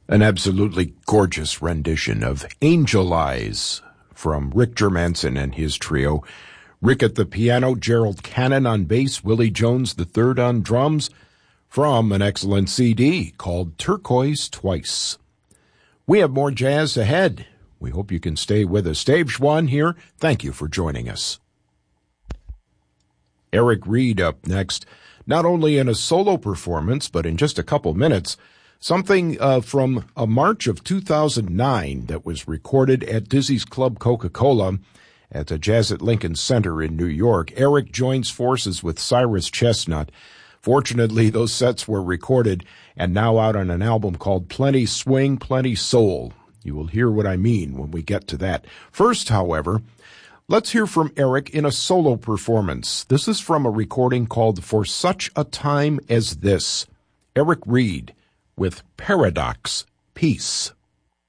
An absolutely gorgeous rendition of Angel Eyes from Rick Germanson and his trio. Rick at the piano, Gerald Cannon on bass, Willie Jones III on drums, from an excellent CD called Turquoise Twice. We have more jazz ahead. We hope you can stay with us. Dave Schwann here. Thank you for joining us. Eric Reed up next, not only in a solo performance, but in just a couple minutes, something from a March of 2009 that was recorded at Dizzy's Club Coca-Cola at the Jazz at Lincoln Center in New York. Eric joins forces with Cyrus Chestnut. Fortunately, those sets were recorded and now out on an album called Plenty Swing, Plenty Soul. You will hear what I mean when we get to that. First, however, let's hear from Eric in a solo performance. This is from a recording called For Such a Time as This. Eric Reed with Paradox Peace.